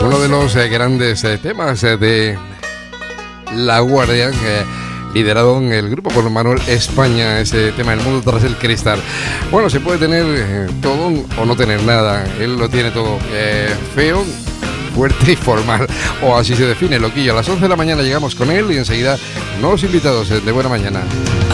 Uno de los grandes temas de La Guardia, liderado en el grupo por Manuel España, ese tema El mundo tras el cristal. Bueno, se puede tener todo o no tener nada. Él lo tiene todo, feo, fuerte y formal, o así se define, loquillo. A las 11 de la mañana llegamos con él y enseguida nuevos invitados de Buena Mañana.